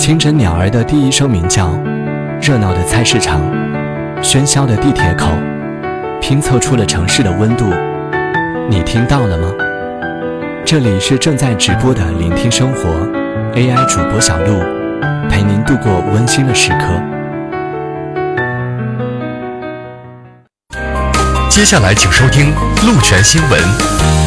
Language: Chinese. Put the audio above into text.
清真鸟儿的第一声鸣叫，热闹的菜市场，喧嚣的地铁口，拼凑出了城市的温度。你听到了吗？这里是正在直播的聆听生活 AI 主播小璐，陪您度过温馨的时刻。 接下来请收听陆泉新闻。